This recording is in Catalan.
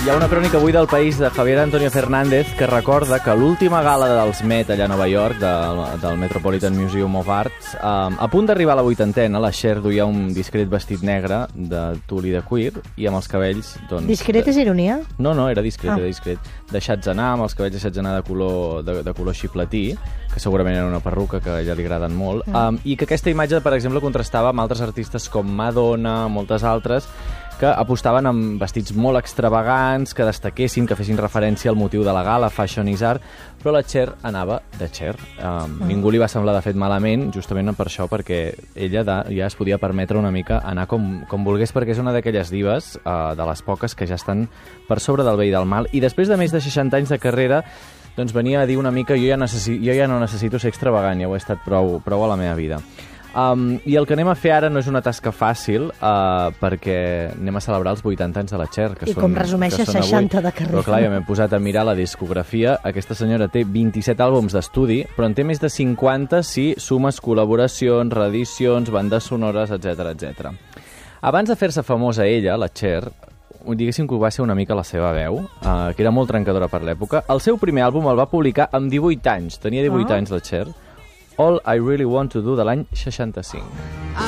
Hi ha una crònica avui del País de Javier Antonio Fernández que recorda que l'última gala dels Met allà a Nova York, del Metropolitan Museum of Arts, a punt d'arribar a la vuitantena, la Cher duia un discret vestit negre de tul i de cuir i amb els cabells... Doncs, discret és ironia? No, era discret, era discret. Deixats anar, amb els cabells deixats anar de color xipletí, que segurament era una perruca que a ella li agraden molt, i que aquesta imatge, per exemple, contrastava amb altres artistes com Madonna, moltes altres, que apostaven amb vestits molt extravagants, que destaquessin, que fessin referència al motiu de la gala, Fashion is Art, però la Cher anava de Cher. Ningú li va semblar de fet malament, justament per això, perquè ella ja es podia permetre una mica anar com volgués, perquè és una d'aquelles divas, de les poques que ja estan per sobre del bé i del mal, i després de més de 60 anys de carrera, doncs venia a dir una mica jo ja no necessito ser extravagant, ja ho he estat prou a la meva vida. I el que anem a fer ara no és una tasca fàcil, perquè anem a celebrar els 80 anys de la Cher, que són, com resumeixes 60 de carrera. Però clar, ja m'he posat a mirar la discografia. Aquesta senyora té 27 àlbums d'estudi, però en té més de 50 si sumes col·laboracions, reedicions, bandes sonores, etc. Abans de fer-se famosa ella, la Cher, diguéssim que va ser una mica la seva veu, que era molt trencadora per l'època. El seu primer àlbum el va publicar amb 18 anys. Tenia 18 anys la Cher. All I Really Want to Do, de l'any 65.